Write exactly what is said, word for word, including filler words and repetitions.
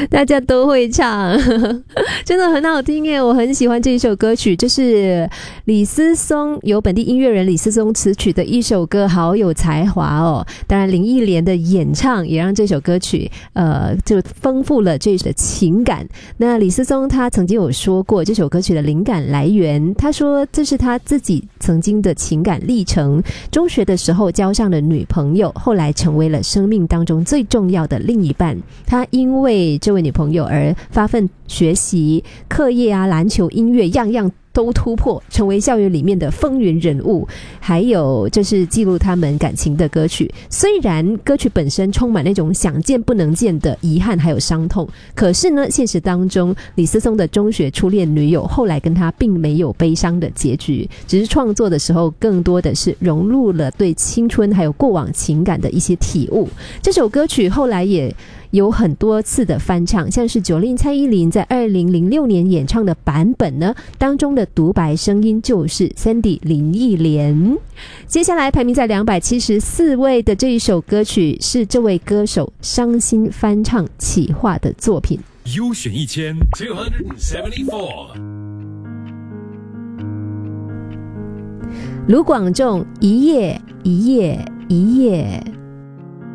大家都会唱真的很好听耶，我很喜欢这一首歌曲，这是李思松由本地音乐人李思松词曲的一首歌，好有才华哦。当然林忆莲的演唱也让这首歌曲呃就丰富了这的情感。那李思松他曾经有说过这首歌曲的灵感来源，他说这是他自己曾经的情感历程，中学的时候交上了女朋友，后来成为了生命当中最重要的另一半。他因为这位女朋友而发奋学习，课业啊、篮球、音乐样样都突破，成为校园里面的风云人物。还有这是记录他们感情的歌曲，虽然歌曲本身充满那种想见不能见的遗憾还有伤痛，可是呢现实当中李思松的中学初恋女友后来跟他并没有悲伤的结局，只是创作的时候更多的是融入了对青春还有过往情感的一些体悟。这首歌曲后来也有很多次的翻唱，像是九令蔡依林在二零零六年演唱的版本呢，当中的独白声音就是 Sandy 林忆莲。接下来排名在两百七十四位的这一首歌曲是这位歌手伤心翻唱企划的作品， 优选一千 two seventy four， 卢广仲一夜一夜一夜。